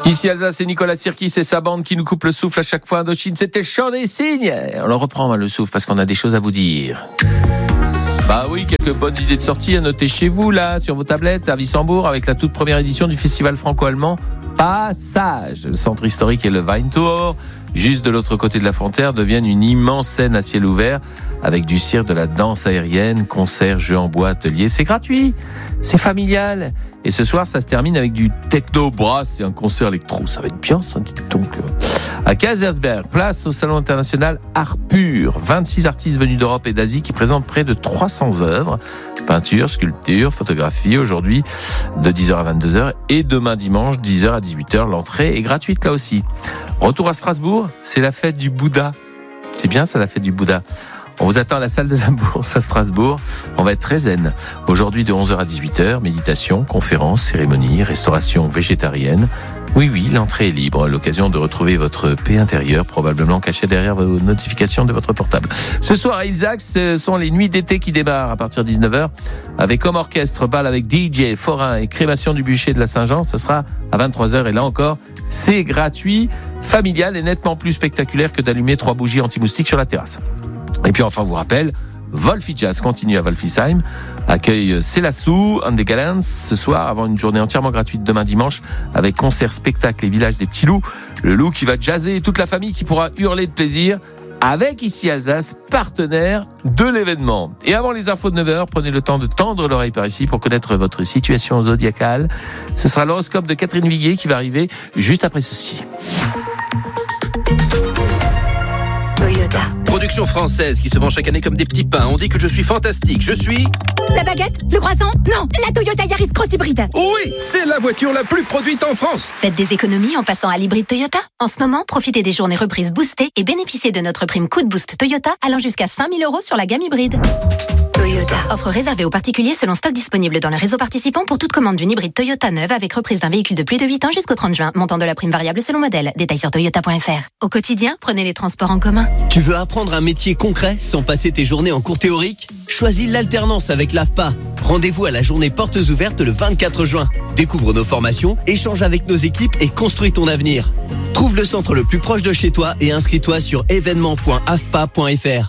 Ici Alsace, c'est Nicolas Sirkis et sa bande qui nous coupe le souffle à chaque fois. Indochine, c'était le chant des cygnes. On le reprend le souffle parce qu'on a des choses à vous dire. Bah oui, quelques bonnes idées de sortie à noter chez vous là, sur vos tablettes, à Wissembourg, avec la toute première édition du festival franco-allemand Passage. Le centre historique et le Weintor, juste de l'autre côté de la frontière, deviennent une immense scène à ciel ouvert avec du cirque, de la danse aérienne, concerts, jeux en bois, ateliers. C'est gratuit, c'est familial. Et ce soir, ça se termine avec du techno brass et un concert électro. Ça va être bien, ça, dites donc. À Kaisersberg, place au Salon international Art Pur. 26 artistes venus d'Europe et d'Asie qui présentent près de 300 œuvres. Peinture, sculpture, photographie, aujourd'hui de 10h à 22h et demain dimanche 10h à 18h. L'entrée est gratuite là aussi. Retour à Strasbourg, c'est la fête du Bouddha. C'est bien ça, la fête du Bouddha. On vous attend à la salle de la Bourse à Strasbourg. On va être très zen. Aujourd'hui de 11h à 18h, méditation, conférences, cérémonies, restauration végétarienne. Oui, l'entrée est libre. L'occasion de retrouver votre paix intérieure, probablement cachée derrière vos notifications de votre portable. Ce soir à Ilzac, ce sont les nuits d'été qui démarrent à partir de 19h. Avec comme orchestre, bal avec DJ, forain et crémation du bûcher de la Saint-Jean. Ce sera à 23h et là encore, c'est gratuit, familial et nettement plus spectaculaire que d'allumer 3 bougies anti-moustiques sur la terrasse. Et puis enfin, on vous rappelle, Wolfi Jazz continue à Wolfisheim, accueille Célassou, un des Galens, ce soir, avant une journée entièrement gratuite demain dimanche, avec concert, spectacle et village des petits loups. Le loup qui va jazzer et toute la famille qui pourra hurler de plaisir, avec ici Alsace, partenaire de l'événement. Et avant les infos de 9h, prenez le temps de tendre l'oreille par ici pour connaître votre situation zodiacale. Ce sera l'horoscope de Catherine Viguier qui va arriver juste après ceci. Toyota. Production française qui se vend chaque année comme des petits pains. On dit que je suis fantastique. Je suis... La baguette? Le croissant? Non, la Toyota Yaris Cross Hybride. Oui, c'est la voiture la plus produite en France. Faites des économies en passant à l'hybride Toyota. En ce moment, profitez des journées reprises boostées et bénéficiez de notre prime Coup de Boost Toyota allant jusqu'à 5 000 € sur la gamme hybride. Toyota. Offre réservée aux particuliers selon stock disponible dans le réseau participant pour toute commande d'une hybride Toyota neuve avec reprise d'un véhicule de plus de 8 ans jusqu'au 30 juin. Montant de la prime variable selon modèle. Détails sur toyota.fr. Au quotidien, prenez les transports en commun. Tu veux apprendre un métier concret sans passer tes journées en cours théorique? Choisis l'alternance avec l'AFPA. Rendez-vous à la journée portes ouvertes le 24 juin. Découvre nos formations, échange avec nos équipes et construis ton avenir. Trouve le centre le plus proche de chez toi et inscris-toi sur événement.afpa.fr.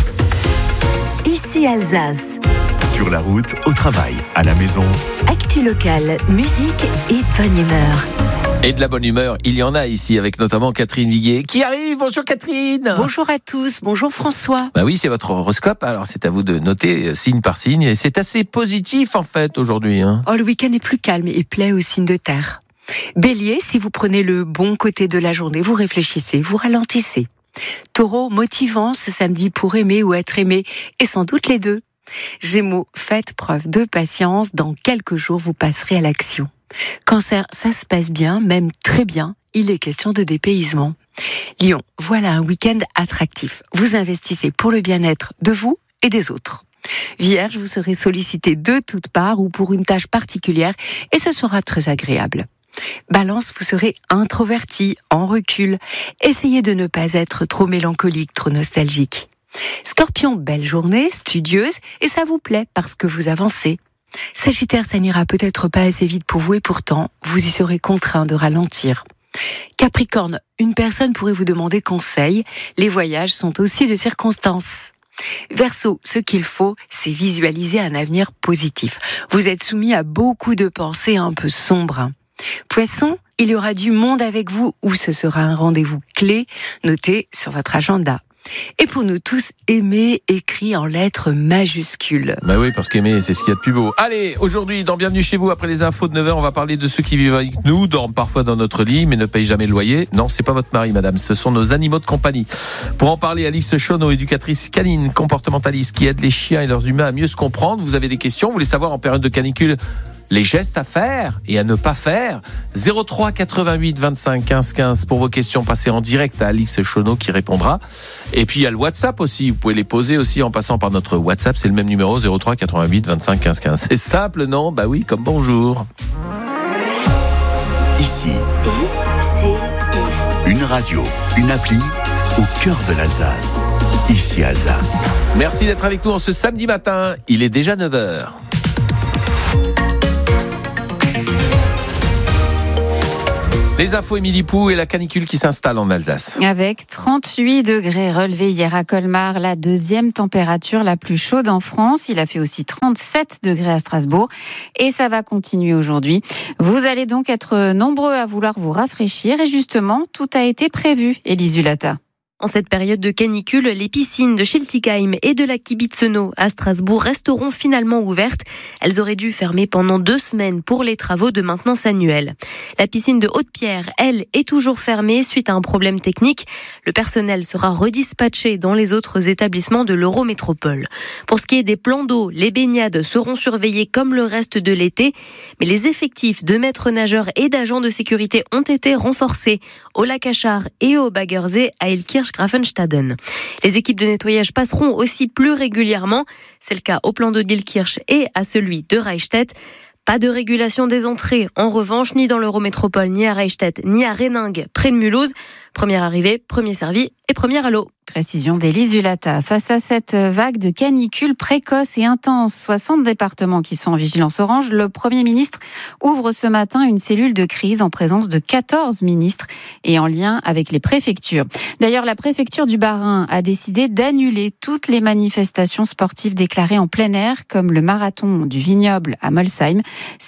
Ici Alsace. Sur la route, au travail, à la maison. Actu locale, musique et bonne humeur. Et de la bonne humeur, il y en a ici, avec notamment Catherine Viguier qui arrive. Bonjour Catherine. Bonjour à tous, bonjour François. Bah oui, c'est votre horoscope, alors c'est à vous de noter signe par signe. Et c'est assez positif en fait aujourd'hui. Oh, le week-end est plus calme et plaît aux signes de terre. Bélier, si vous prenez le bon côté de la journée, vous réfléchissez, vous ralentissez. Taureau, motivant ce samedi pour aimer ou être aimé, et sans doute les deux. Gémeaux, faites preuve de patience, dans quelques jours vous passerez à l'action. Cancer, ça se passe bien, même très bien, il est question de dépaysement. Lion, voilà un week-end attractif. Vous investissez pour le bien-être de vous et des autres. Vierge, vous serez sollicité de toutes parts ou pour une tâche particulière et ce sera très agréable. Balance, vous serez introverti, en recul. Essayez de ne pas être trop mélancolique, trop nostalgique. Scorpion, belle journée, studieuse, et ça vous plaît parce que vous avancez. Sagittaire, ça n'ira peut-être pas assez vite pour vous et pourtant, vous y serez contraint de ralentir. Capricorne, une personne pourrait vous demander conseil. Les voyages sont aussi de circonstances. Verseau, ce qu'il faut, c'est visualiser un avenir positif. Vous êtes soumis à beaucoup de pensées un peu sombres. Poisson, il y aura du monde avec vous ou ce sera un rendez-vous clé noté sur votre agenda. Et pour nous tous, aimer écrit en lettres majuscules. Bah oui, parce qu'aimer, c'est ce qu'il y a de plus beau. Allez, aujourd'hui, dans Bienvenue chez vous, après les infos de 9h, on va parler de ceux qui vivent avec nous, dorment parfois dans notre lit, mais ne payent jamais le loyer. Non, c'est pas votre mari, madame, ce sont nos animaux de compagnie. Pour en parler, Alice Chauneau, éducatrice canine, comportementaliste, qui aide les chiens et leurs humains à mieux se comprendre. Vous avez des questions, vous voulez savoir en période de canicule les gestes à faire et à ne pas faire. 03 88 25 15 15 pour vos questions, passez en direct à Alice Chauneau qui répondra. Et puis il y a le WhatsApp aussi, vous pouvez les poser aussi en passant par notre WhatsApp, c'est le même numéro 03 88 25 15 15. C'est simple, non? Bah oui, comme bonjour. Ici, une radio, une appli au cœur de l'Alsace. Ici Alsace. Merci d'être avec nous en ce samedi matin, il est déjà 9h. Les infos Émilie Pou et la canicule qui s'installe en Alsace. Avec 38 degrés relevés hier à Colmar, la deuxième température la plus chaude en France. Il a fait aussi 37 degrés à Strasbourg et ça va continuer aujourd'hui. Vous allez donc être nombreux à vouloir vous rafraîchir et justement, tout a été prévu, Élise Hulata. En cette période de canicule, les piscines de Schiltigheim et de la Kibitzenau à Strasbourg resteront finalement ouvertes. Elles auraient dû fermer pendant 2 semaines pour les travaux de maintenance annuels. La piscine de Haute-Pierre, elle, est toujours fermée suite à un problème technique. Le personnel sera redispatché dans les autres établissements de l'Eurométropole. Pour ce qui est des plans d'eau, les baignades seront surveillées comme le reste de l'été. Mais les effectifs de maîtres nageurs et d'agents de sécurité ont été renforcés au lac Achard et au Baggersee à Ilkirch-Grafenstaden. Les équipes de nettoyage passeront aussi plus régulièrement. C'est le cas au plan d'eau d'Ilkirch et à celui de Reichstätt. Pas de régulation des entrées, en revanche, ni dans l'Eurométropole, ni à Reichstätt, ni à Renningue, près de Mulhouse. Première arrivée, premier servi et première à l'eau. Précision d'Élise Hulata. Face à cette vague de canicule précoce et intense, 60 départements qui sont en vigilance orange, le Premier ministre ouvre ce matin une cellule de crise en présence de 14 ministres et en lien avec les préfectures. D'ailleurs, la préfecture du Bas-Rhin a décidé d'annuler toutes les manifestations sportives déclarées en plein air, comme le marathon du vignoble à Molsheim.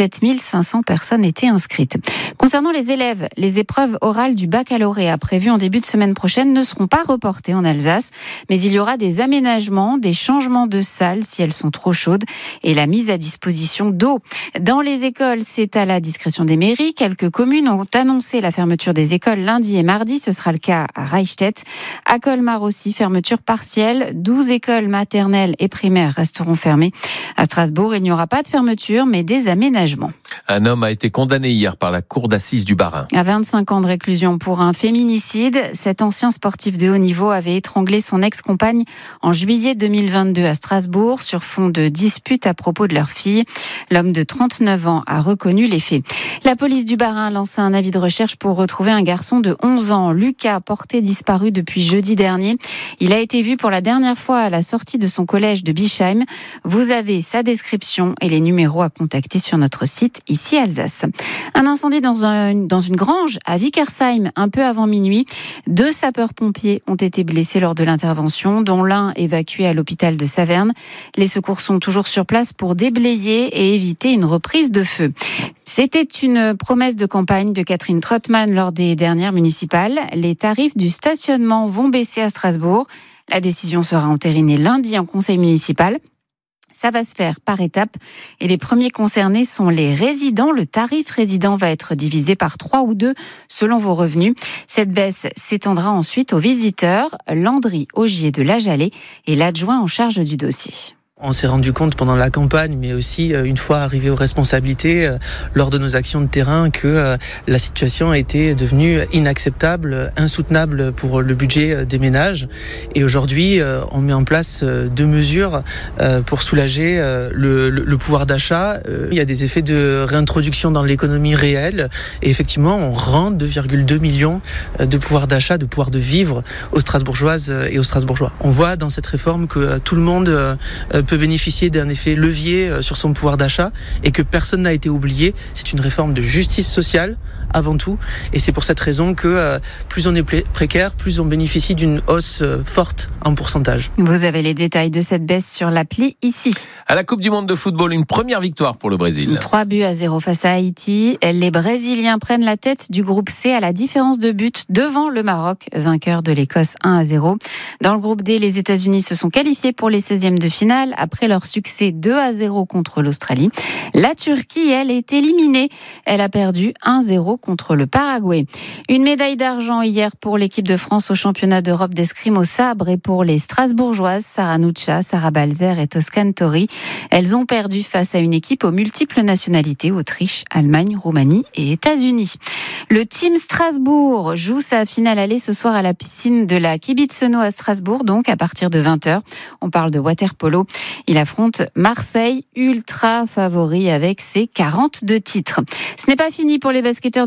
7500 personnes étaient inscrites. Concernant les élèves, les épreuves orales du baccalauréat prévues en début de semaine prochaine ne seront pas reportées en Alsace, mais il y aura des aménagements, des changements de salles si elles sont trop chaudes et la mise à disposition d'eau. Dans les écoles, c'est à la discrétion des mairies. Quelques communes ont annoncé la fermeture des écoles lundi et mardi. Ce sera le cas à Reichstätt. À Colmar aussi, fermeture partielle. 12 écoles maternelles et primaires resteront fermées. À Strasbourg, il n'y aura pas de fermeture, mais des aménagements. Un homme a été condamné hier par la cour d'assises du Bas-Rhin. À 25 ans de réclusion pour un féminicide, cet ancien sportif de haut niveau avait étranglé son ex-compagne en juillet 2022 à Strasbourg sur fond de dispute à propos de leur fille. L'homme de 39 ans a reconnu les faits. La police du Bas-Rhin a lancé un avis de recherche pour retrouver un garçon de 11 ans, Lucas, porté disparu depuis jeudi dernier. Il a été vu pour la dernière fois à la sortie de son collège de Bischheim. Vous avez sa description et les numéros à contacter sur notre site ici à Alsace. Un incendie dans une grange à Wickersheim un peu avant minuit. 2 sapeurs-pompiers ont été blessés lors de l'intervention, dont l'un évacué à l'hôpital de Saverne. Les secours sont toujours sur place pour déblayer et éviter une reprise de feu. C'était une promesse de campagne de Catherine Trottmann lors des dernières municipales. Les tarifs du stationnement vont baisser à Strasbourg. La décision sera entérinée lundi en conseil municipal. Ça va se faire par étapes et les premiers concernés sont les résidents. Le tarif résident va être divisé par 3 ou 2 selon vos revenus. Cette baisse s'étendra ensuite aux visiteurs. Landry Augier de La Jalée est l'adjoint en charge du dossier. On s'est rendu compte pendant la campagne, mais aussi une fois arrivé aux responsabilités, lors de nos actions de terrain, que la situation était devenue inacceptable, insoutenable pour le budget des ménages. Et aujourd'hui, on met en place 2 mesures pour soulager le pouvoir d'achat. Il y a des effets de réintroduction dans l'économie réelle. Et effectivement, on rend 2,2 millions de pouvoir d'achat, de pouvoir de vivre aux Strasbourgeoises et aux Strasbourgeois. On voit dans cette réforme que tout le monde peut bénéficier d'un effet levier sur son pouvoir d'achat et que personne n'a été oublié. C'est une réforme de justice sociale avant tout et c'est pour cette raison que plus on est précaire, plus on bénéficie d'une hausse forte en pourcentage. Vous avez les détails de cette baisse sur l'appli ici. À la Coupe du Monde de football, une première victoire pour le Brésil. 3-0 face à Haïti. Les Brésiliens prennent la tête du groupe C à la différence de but devant le Maroc, vainqueur de l'Écosse 1-0. Dans le groupe D, les États-Unis se sont qualifiés pour les 16e de finale après leur succès 2-0 contre l'Australie. La Turquie, elle, est éliminée. Elle a perdu 1-0 contre le Paraguay. Une médaille d'argent hier pour l'équipe de France au championnat d'Europe d'escrime au sabre et pour les Strasbourgeoises Sarah Nuccia, Sarah Balzer et Toscan Tori. Elles ont perdu face à une équipe aux multiples nationalités, Autriche, Allemagne, Roumanie et États-Unis. Le Team Strasbourg joue sa finale aller ce soir à la piscine de la Kibitzenau à Strasbourg, donc à partir de 20h. On parle de water-polo. Il affronte Marseille, ultra favori avec ses 42 titres. Ce n'est pas fini pour les basketteurs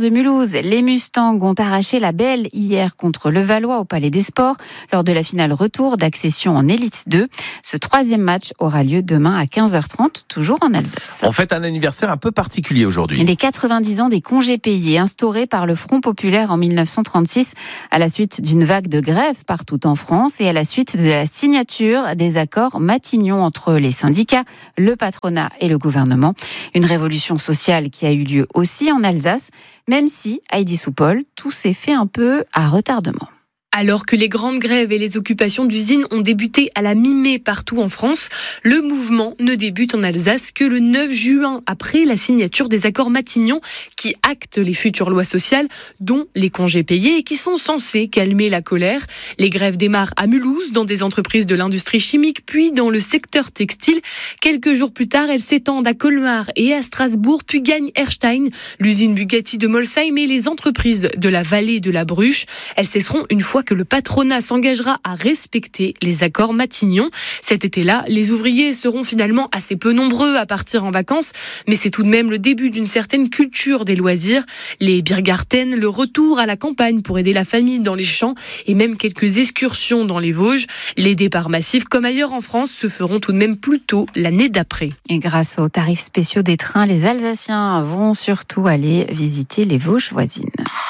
de Mulhouse, les Mustangs ont arraché la belle hier contre Levallois au Palais des Sports lors de la finale retour d'accession en Élite 2. Ce 3e match aura lieu demain à 15h30, toujours en Alsace. On fête un anniversaire un peu particulier aujourd'hui. Les 90 ans des congés payés instaurés par le Front populaire en 1936 à la suite d'une vague de grève partout en France et à la suite de la signature des accords Matignon entre les syndicats, le patronat et le gouvernement. Une révolution sociale qui a eu lieu aussi en Alsace, même si, Heidi Soupol, tout s'est fait un peu à retardement. Alors que les grandes grèves et les occupations d'usines ont débuté à la mi-mai partout en France, le mouvement ne débute en Alsace que le 9 juin, après la signature des accords Matignon qui actent les futures lois sociales, dont les congés payés, et qui sont censés calmer la colère. Les grèves démarrent à Mulhouse, dans des entreprises de l'industrie chimique, puis dans le secteur textile. Quelques jours plus tard, elles s'étendent à Colmar et à Strasbourg, puis gagnent Erstein, l'usine Bugatti de Molsheim et les entreprises de la vallée de la Bruche. Elles cesseront une fois que le patronat s'engagera à respecter les accords Matignon. Cet été-là, les ouvriers seront finalement assez peu nombreux à partir en vacances, mais c'est tout de même le début d'une certaine culture des loisirs. Les Biergarten, le retour à la campagne pour aider la famille dans les champs et même quelques excursions dans les Vosges. Les départs massifs, comme ailleurs en France, se feront tout de même plus tôt l'année d'après. Et grâce aux tarifs spéciaux des trains, les Alsaciens vont surtout aller visiter les Vosges voisines.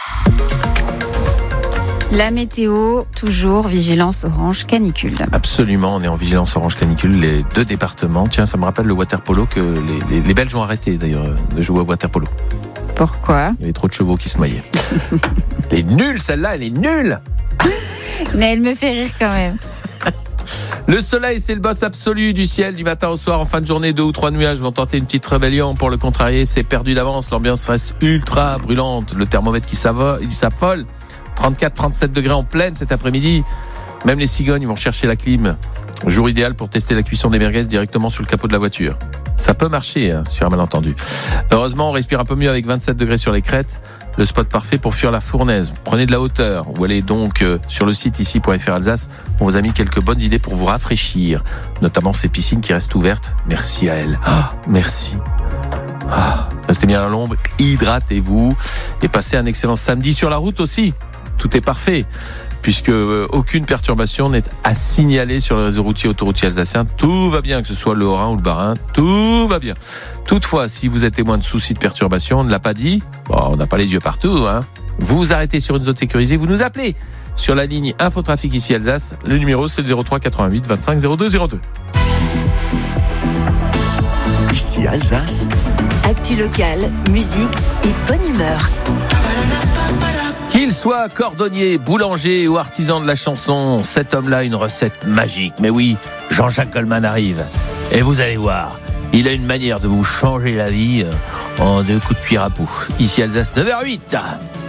La météo, toujours vigilance orange canicule. Absolument, on est en vigilance orange canicule, les 2 départements. Tiens, ça me rappelle le water-polo que les Belges ont arrêté d'ailleurs de jouer au water-polo. Pourquoi ? Il y avait trop de chevaux qui se noyaient. Elle est nulle celle-là, elle est nulle. Mais elle me fait rire quand même. Le soleil, c'est le boss absolu du ciel du matin au soir. En fin de journée, 2 ou 3 nuages vont tenter une petite rébellion. Pour le contrarier, c'est perdu d'avance. L'ambiance reste ultra brûlante. Le thermomètre qui s'affole. 34-37 degrés en pleine cet après-midi. Même les cigognes vont chercher la clim. Jour idéal pour tester la cuisson des merguez directement sous le capot de la voiture. Ça peut marcher, sur un malentendu. Heureusement, on respire un peu mieux avec 27 degrés sur les crêtes. Le spot parfait pour fuir la fournaise. Prenez de la hauteur ou allez donc sur le site ici.fr Alsace. On vous a mis quelques bonnes idées pour vous rafraîchir. Notamment ces piscines qui restent ouvertes. Merci à elles. Merci. Restez bien à l'ombre, hydratez-vous et passez un excellent samedi sur la route aussi. Tout est parfait, puisque aucune perturbation n'est à signaler sur le réseau routier autoroutier alsacien. Tout va bien, que ce soit le Haut-Rhin ou le Bas-Rhin, tout va bien. Toutefois, si vous êtes témoin de soucis de perturbation, on ne l'a pas dit, on n'a pas les yeux partout, vous vous arrêtez sur une zone sécurisée, vous nous appelez sur la ligne Infotrafic ici Alsace. Le numéro c'est le 03 88 25 02 02. Ici Alsace. Actu locale, musique et bonne humeur. Qu'il soit cordonnier, boulanger ou artisan de la chanson, cet homme-là a une recette magique. Mais oui, Jean-Jacques Goldman arrive. Et vous allez voir, il a une manière de vous changer la vie en 2 coups de cuir à peau. Ici Alsace, 9h08.